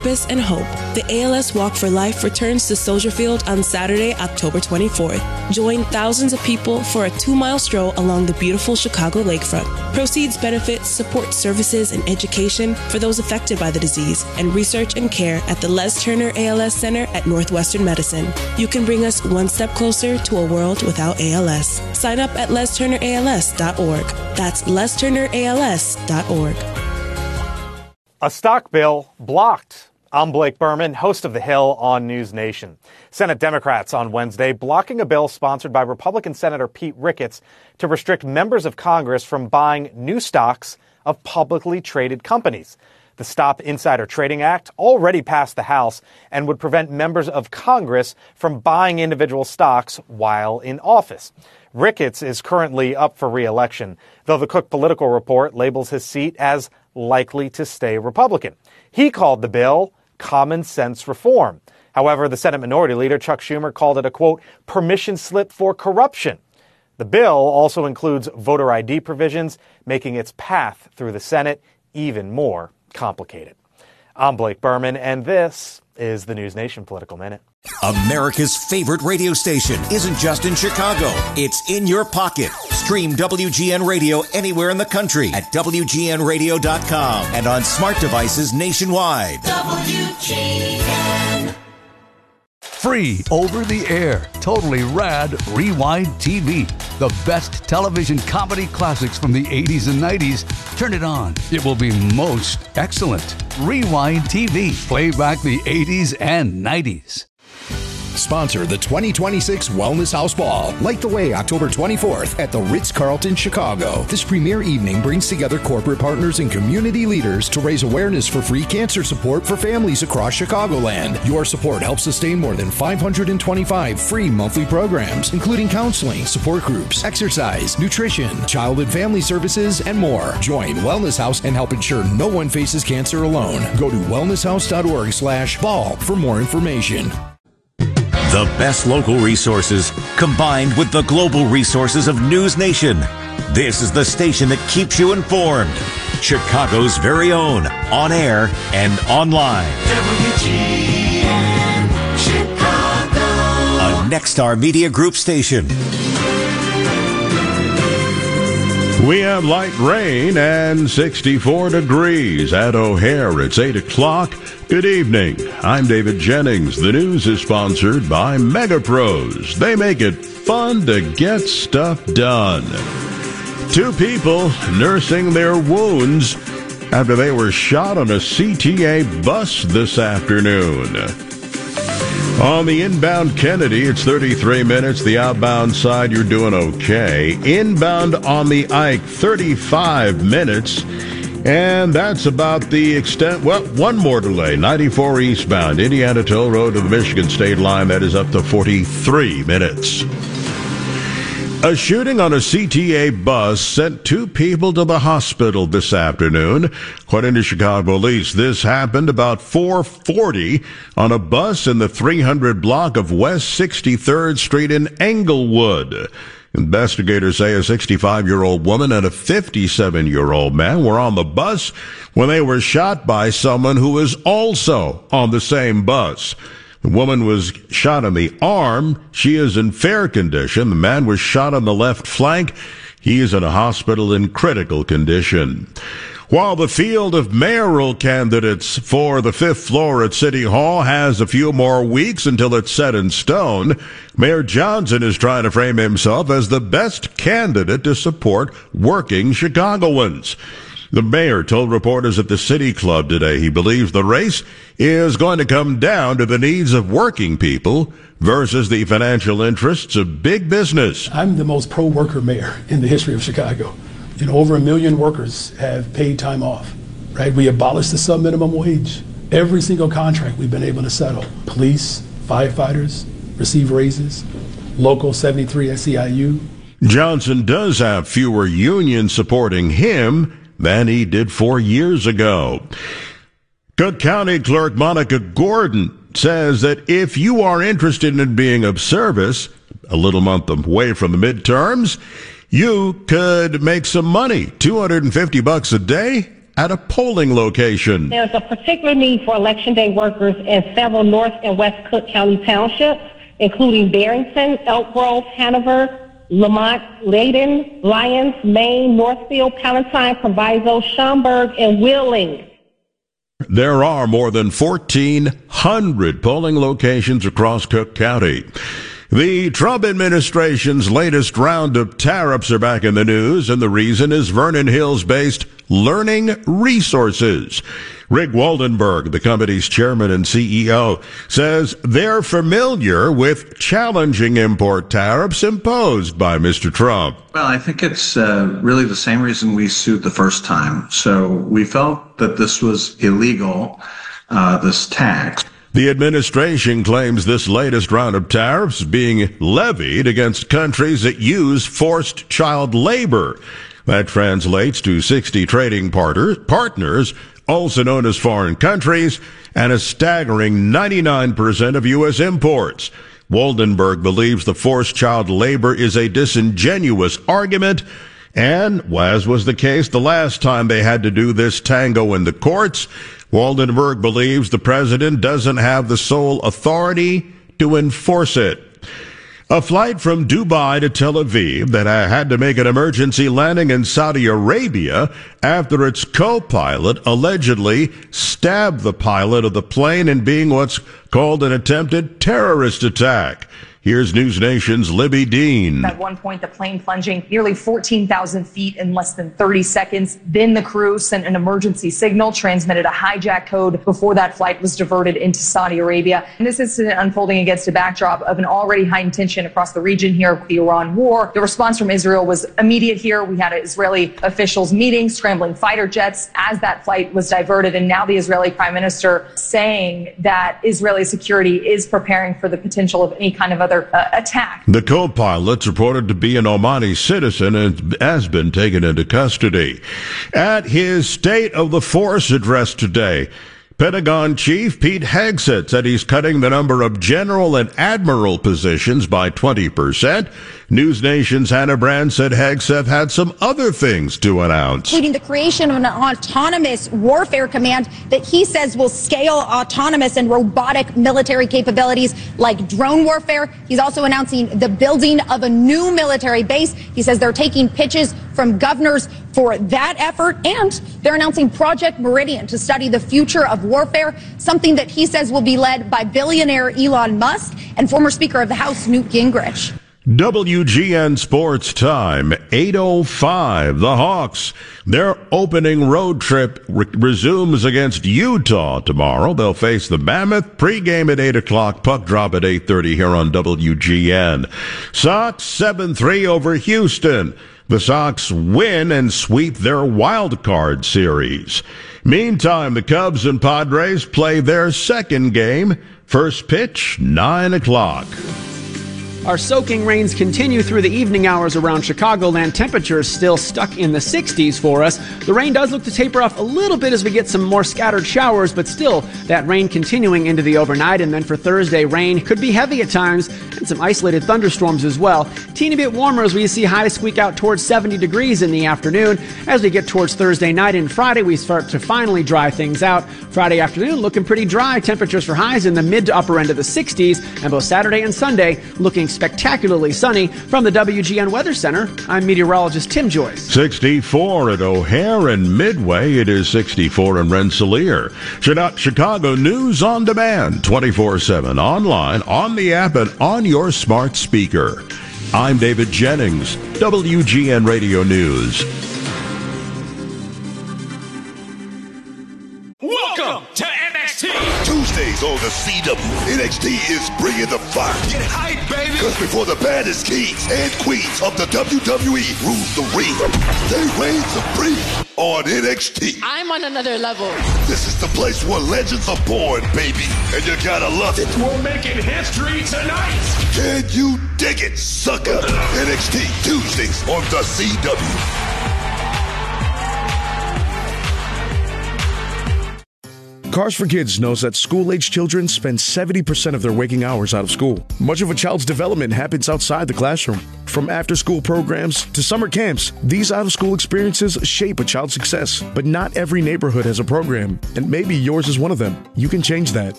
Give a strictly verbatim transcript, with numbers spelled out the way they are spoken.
Purpose and hope. The A L S Walk for Life returns to Soldier Field on Saturday, October twenty-fourth. Join thousands of people for a two-mile stroll along the beautiful Chicago lakefront. Proceeds benefit support services and education for those affected by the disease and research and care at the Les Turner A L S Center at Northwestern Medicine. You can bring us one step closer to a world without A L S. Sign up at les turner a l s dot org. That's les turner a l s dot org. A stock bill blocked. I'm Blake Berman, host of The Hill on News Nation. Senate Democrats on Wednesday blocking a bill sponsored by Republican Senator Pete Ricketts to restrict members of Congress from buying new stocks of publicly traded companies. The Stop Insider Trading Act already passed the House and would prevent members of Congress from buying individual stocks while in office. Ricketts is currently up for re-election, though the Cook Political Report labels his seat as likely to stay Republican. He called the bill common sense reform. However, the Senate Minority Leader, Chuck Schumer, called it a, quote, permission slip for corruption. The bill also includes voter I D provisions, making its path through the Senate even more complicated. I'm Blake Berman, and this is the News Nation Political Minute. America's favorite radio station isn't just in Chicago. It's in your pocket. Stream W G N Radio anywhere in the country at W G N radio dot com and on smart devices nationwide. W G N. Free over the air, totally rad Rewind T V. The best television comedy classics from the eighties and nineties. Turn it on. It will be most excellent. Rewind T V. Play back the eighties and nineties. Sponsor the twenty twenty-six Wellness House Ball. Light the way October twenty-fourth at the Ritz-Carlton, Chicago. This premier evening brings together corporate partners and community leaders to raise awareness for free cancer support for families across Chicagoland. Your support helps sustain more than five hundred twenty-five free monthly programs, including counseling, support groups, exercise, nutrition, child and family services, and more. Join Wellness House and help ensure no one faces cancer alone. Go to wellness house dot org slash ball for more information. The best local resources combined with the global resources of News Nation. This is the station that keeps you informed. Chicago's very own, on air and online. W G N Chicago. A Nexstar Media Group station. We have light rain and sixty-four degrees at O'Hare. It's eight o'clock. Good evening. I'm David Jennings. The news is sponsored by MegaPros. They make it fun to get stuff done. Two people nursing their wounds after they were shot on a C T A bus this afternoon. On the inbound Kennedy, it's thirty-three minutes. The outbound side, you're doing okay. Inbound on the Ike, thirty-five minutes. And that's about the extent. Well, one more delay. ninety-four eastbound, Indiana Toll Road to the Michigan State line. That is up to forty-three minutes. A shooting on a C T A bus sent two people to the hospital this afternoon. According to Chicago police, this happened about four forty on a bus in the three hundred block of West sixty-third Street in Englewood. Investigators say a sixty-five-year-old woman and a fifty-seven-year-old man were on the bus when they were shot by someone who was also on the same bus. The woman was shot in the arm. She is in fair condition. The man was shot on the left flank. He is in a hospital in critical condition. While the field of mayoral candidates for the fifth floor at City Hall has a few more weeks until it's set in stone, Mayor Johnson is trying to frame himself as the best candidate to support working Chicagoans. The mayor told reporters at the City Club today he believes the race is going to come down to the needs of working people versus the financial interests of big business. I'm the most pro-worker mayor in the history of Chicago. You know, over a million workers have paid time off, right? We abolished the sub-minimum wage. Every single contract we've been able to settle. Police, firefighters receive raises. Local seventy-three S E I U. Johnson does have fewer unions supporting him than he did four years ago. Cook County Clerk Monica Gordon says that if you are interested in being of service, a little month away from the midterms, you could make some money, two hundred fifty bucks a day at a polling location. There's a particular need for Election Day workers in several North and West Cook County townships, including Barrington, Elk Grove, Hanover, Lamont, Layden, Lyons, Maine, Northfield, Palatine, Proviso, Schaumburg, and Wheeling. There are more than fourteen hundred polling locations across Cook County. The Trump administration's latest round of tariffs are back in the news, and the reason is Vernon Hills-based Learning Resources. Rick Waldenberg, the company's chairman and C E O, says they're familiar with challenging import tariffs imposed by Mister Trump. Well, I think it's uh, really the same reason we sued the first time. So we felt that this was illegal, uh, this tax. The administration claims this latest round of tariffs is being levied against countries that use forced child labor. That translates to sixty trading partner, partners, also known as foreign countries, and a staggering ninety-nine percent of U S imports. Waldenberg believes the forced child labor is a disingenuous argument, and, as was the case the last time they had to do this tango in the courts, Waldenberg believes the president doesn't have the sole authority to enforce it. A flight from Dubai to Tel Aviv that had to make an emergency landing in Saudi Arabia after its co-pilot allegedly stabbed the pilot of the plane in being what's called an attempted terrorist attack. Here's News Nation's Libby Dean. At one point, the plane plunging nearly fourteen thousand feet in less than thirty seconds. Then the crew sent an emergency signal, transmitted a hijack code before that flight was diverted into Saudi Arabia. And this incident unfolding against a backdrop of an already heightened tension across the region here with the Iran war. The response from Israel was immediate here. We had Israeli officials meeting, scrambling fighter jets as that flight was diverted. And now the Israeli prime minister saying that Israeli security is preparing for the potential of any kind of other Uh, attack. The co-pilot's reported to be an Omani citizen and has been taken into custody. At his State of the Force address today, Pentagon Chief Pete Hegseth said he's cutting the number of general and admiral positions by twenty percent. News Nation's Hannah Brand said Hegseth had some other things to announce, including the creation of an autonomous warfare command that he says will scale autonomous and robotic military capabilities like drone warfare. He's also announcing the building of a new military base. He says they're taking pitches from governors for that effort, and they're announcing Project Meridian to study the future of warfare, something that he says will be led by billionaire Elon Musk and former Speaker of the House Newt Gingrich. W G N Sports Time, eight oh five. The Hawks, their opening road trip re- resumes against Utah tomorrow. They'll face the Mammoth. Pregame at eight o'clock, puck drop at eight thirty here on W G N. Sox seven three over Houston. The Sox win and sweep their wild card series. Meantime, the Cubs and Padres play their second game. First pitch, nine o'clock. Our soaking rains continue through the evening hours around Chicagoland. Temperatures still stuck in the sixties for us. The rain does look to taper off a little bit as we get some more scattered showers, but still that rain continuing into the overnight. And then for Thursday, rain could be heavy at times and some isolated thunderstorms as well. Teeny bit warmer as we see highs squeak out towards seventy degrees in the afternoon. As we get towards Thursday night and Friday, we start to finally dry things out. Friday afternoon looking pretty dry. Temperatures for highs in the mid to upper end of the sixties. And both Saturday and Sunday looking spectacularly sunny. From the W G N Weather Center, I'm meteorologist Tim Joyce. sixty-four at O'Hare and Midway. It is sixty-four in Rensselaer. Chicago News on Demand, twenty-four seven, online, on the app, and on your smart speaker. I'm David Jennings, W G N Radio News. Welcome to N X T. Tuesdays on the C W. N X T is bringing the fire. Get hype, baby. Because before the baddest kings and queens of the W W E rules the ring, they reign supreme on N X T. I'm on another level. This is the place where legends are born, baby. And you gotta love it. We're making history tonight. Can you dig it, sucker? N X T Tuesdays on the C W. Cars for Kids knows that school-age children spend seventy percent of their waking hours out of school. Much of a child's development happens outside the classroom. From after-school programs to summer camps, these out-of-school experiences shape a child's success. But not every neighborhood has a program, and maybe yours is one of them. You can change that.